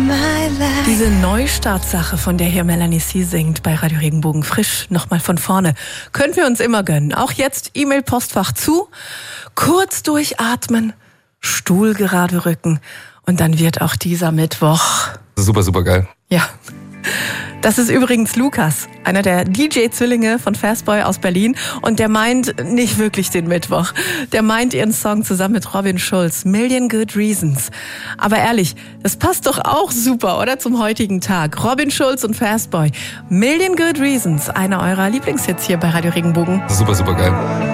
Diese Neustartsache, von der hier Melanie C. singt bei Radio Regenbogen, frisch, nochmal von vorne, können wir uns immer gönnen. Auch jetzt E-Mail-Postfach zu, kurz durchatmen, Stuhl gerade rücken und dann wird auch dieser Mittwoch... Super, super geil. Ja. Das ist übrigens Lukas, einer der DJ-Zwillinge von Fastboy aus Berlin. Und der meint nicht wirklich den Mittwoch. Der meint ihren Song zusammen mit Robin Schulz, Million Good Reasons. Aber ehrlich, das passt doch auch super, oder? Zum heutigen Tag. Robin Schulz und Fastboy, Million Good Reasons, einer eurer Lieblingshits hier bei Radio Regenbogen. Super, super geil.